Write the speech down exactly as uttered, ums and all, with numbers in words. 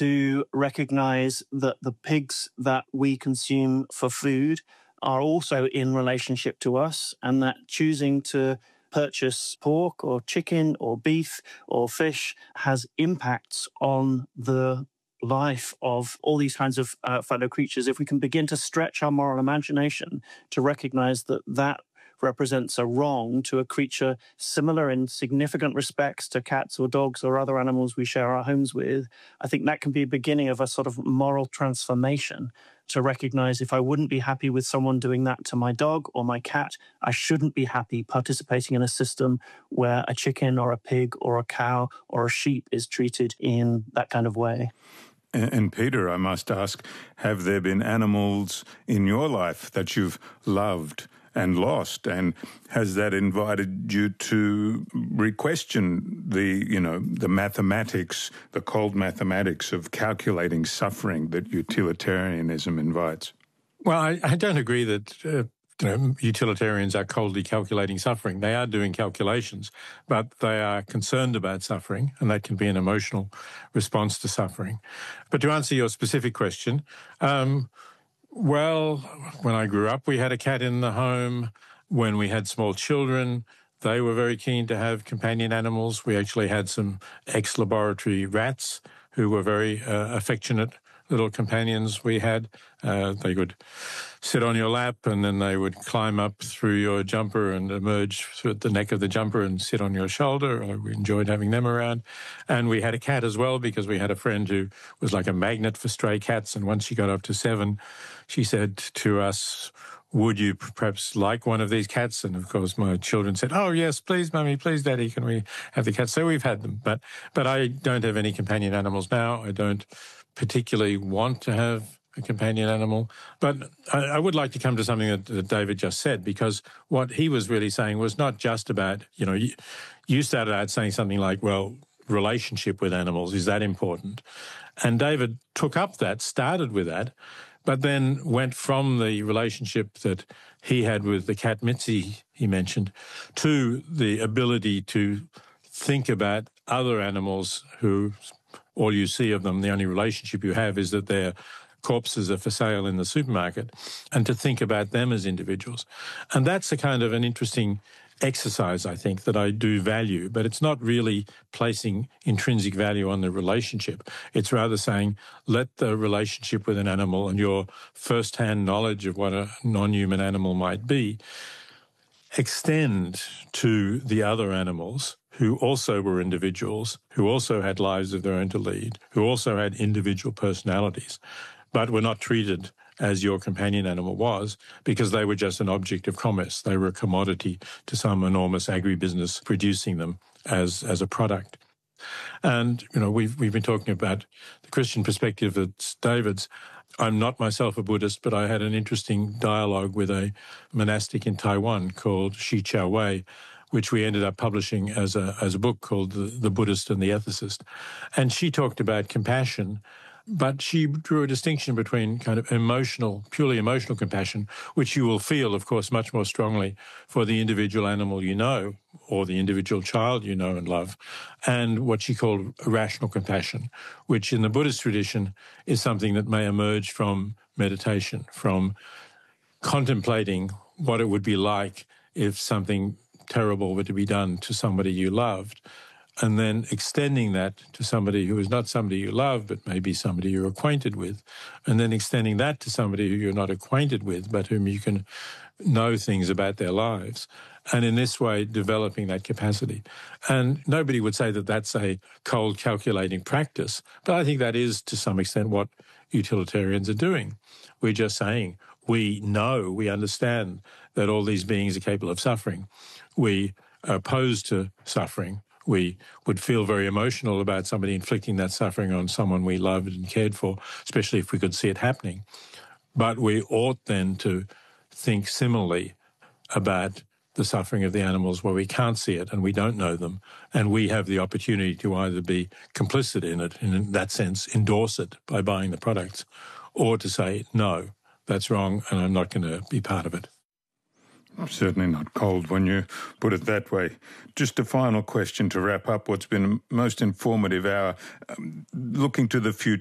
to recognize that the pigs that we consume for food are also in relationship to us, and that choosing to purchase pork or chicken or beef or fish has impacts on the life of all these kinds of uh, fellow creatures. If we can begin to stretch our moral imagination to recognize that that represents a wrong to a creature similar in significant respects to cats or dogs or other animals we share our homes with, I think that can be a beginning of a sort of moral transformation to recognize if I wouldn't be happy with someone doing that to my dog or my cat, I shouldn't be happy participating in a system where a chicken or a pig or a cow or a sheep is treated in that kind of way. And, and Peter, I must ask, have there been animals in your life that you've loved and lost, and has that invited you to re-question the, you know, the mathematics, the cold mathematics of calculating suffering that utilitarianism invites? Well, I, I don't agree that uh, you know, utilitarians are coldly calculating suffering. They are doing calculations, but they are concerned about suffering, and that can be an emotional response to suffering. But to answer your specific question, um, well, when I grew up, we had a cat in the home. When we had small children, they were very keen to have companion animals. We actually had some ex-laboratory rats who were very uh, affectionate little companions we had. Uh, they would sit on your lap, and then they would climb up through your jumper and emerge through the neck of the jumper and sit on your shoulder. We enjoyed having them around. And we had a cat as well, because we had a friend who was like a magnet for stray cats. And once she got up to seven, she said to us, would you perhaps like one of these cats? And of course, my children said, oh, yes, please, Mummy, please, Daddy, can we have the cats? So we've had them. But, but I don't have any companion animals now. I don't particularly want to have a companion animal. But I, I would like to come to something that, that David just said, because what he was really saying was not just about, you know, you, you started out saying something like, well, relationship with animals, is that important? And David took up that, started with that, but then went from the relationship that he had with the cat Mitzi, he mentioned, to the ability to think about other animals who all you see of them, the only relationship you have is that their corpses are for sale in the supermarket, and to think about them as individuals. And that's a kind of an interesting exercise, I think, that I do value, but it's not really placing intrinsic value on the relationship. It's rather saying, let the relationship with an animal and your first-hand knowledge of what a non-human animal might be extend to the other animals who also were individuals, who also had lives of their own to lead, who also had individual personalities, but were not treated as your companion animal was, because they were just an object of commerce. They were a commodity to some enormous agribusiness producing them as, as a product. And, you know, we've, we've been talking about the Christian perspective at David's. I'm not myself a Buddhist, but I had an interesting dialogue with a monastic in Taiwan called Shi Chao Wei, which we ended up publishing as a as a book called The, the Buddhist and the Ethicist. And she talked about compassion, but she drew a distinction between kind of emotional, purely emotional compassion, which you will feel, of course, much more strongly for the individual animal you know, or the individual child you know and love, and what she called rational compassion, which in the Buddhist tradition is something that may emerge from meditation, from contemplating what it would be like if something terrible were to be done to somebody you loved, and then extending that to somebody who is not somebody you love, but maybe somebody you're acquainted with, and then extending that to somebody who you're not acquainted with, but whom you can know things about their lives, and in this way developing that capacity. And nobody would say that that's a cold calculating practice, but I think that is to some extent what utilitarians are doing. We're just saying we know, we understand that all these beings are capable of suffering. We are opposed to suffering. We would feel very emotional about somebody inflicting that suffering on someone we loved and cared for, especially if we could see it happening. But we ought then to think similarly about the suffering of the animals where we can't see it and we don't know them, and we have the opportunity to either be complicit in it, and in that sense endorse it by buying the products, or to say, no, that's wrong and I'm not going to be part of it. Certainly not cold when you put it that way. Just a final question to wrap up what's been a most informative hour. Um, looking to the future,